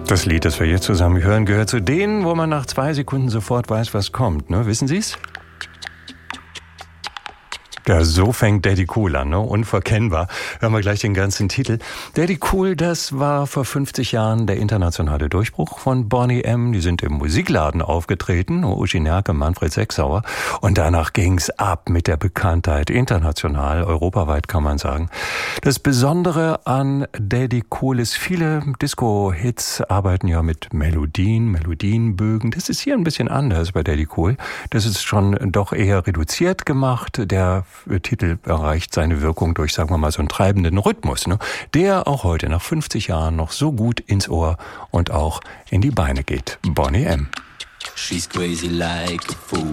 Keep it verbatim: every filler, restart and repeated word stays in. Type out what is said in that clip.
Das Lied, das wir jetzt zusammen hören, gehört zu denen, wo man nach zwei Sekunden sofort weiß, was kommt. Ne? Wissen Sie's? Ja, so fängt Daddy Cool an, ne? Unverkennbar. Hören wir gleich den ganzen Titel. Daddy Cool, das war vor fünfzig Jahren der internationale Durchbruch von Boney M. Die sind im Musikladen aufgetreten, Uschi Nerke, Manfred Sechsauer. Und danach ging's ab mit der Bekanntheit, international, europaweit kann man sagen. Das Besondere an Daddy Cool ist, viele Disco-Hits arbeiten ja mit Melodien, Melodienbögen. Das ist hier ein bisschen anders bei Daddy Cool. Das ist schon doch eher reduziert gemacht. Der Titel erreicht seine Wirkung durch, sagen wir mal, so einen treibenden Rhythmus, ne? Der auch heute nach fünfzig Jahren noch so gut ins Ohr und auch in die Beine geht. Boney M. She's crazy like a fool.